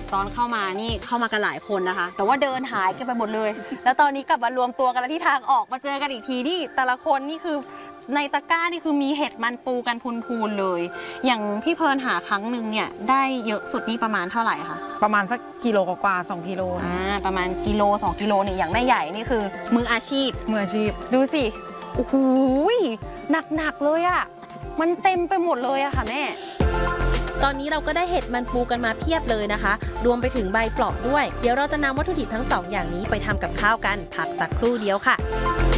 ตอนเข้ามานี่เข้ามากันหลายคนนะคะแต่ว่าเดินหายกันไปหมดเลยแล้วตอนนี้กลับมารวมตัวกันแล้วที่ทางออกมาเจอกันอีกทีนี่แต่ละคนนี่คือในตะกร้านี่คือมีเห็ดมันปูกันพูนๆเลยอย่างพี่เพลินหาครั้งหนึ่งเนี่ยได้เยอะสุดนี่ประมาณเท่าไหร่คะประมาณสักกิโลกว่า2 กิโลประมาณกิโล2 กิโลเนี่ยอย่างแม่ใหญ่นี่คือมืออาชีพดูสิโอ้โหหนักเลยอะมันเต็มไปหมดเลยอะค่ะแม่ตอนนี้เราก็ได้เห็ดมันปูกันมาเพียบเลยนะคะรวมไปถึงใบเปลาะด้วยเดี๋ยวเราจะนำวัตถุดิบทั้ง2อย่างนี้ไปทำกับข้าวกันพักสักครู่เดียวค่ะ